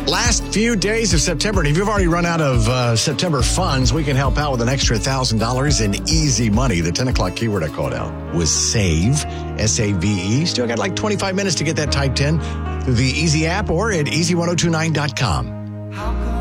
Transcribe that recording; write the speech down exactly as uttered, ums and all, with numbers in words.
Last few days of September, and if you've already run out of uh, September funds, we can help out with an extra one thousand dollars in easy money. The ten o'clock keyword I called out was SAVE, S A V E. Still got like twenty-five minutes to get that typed in through the Easy app or at easy ten twenty-nine dot com.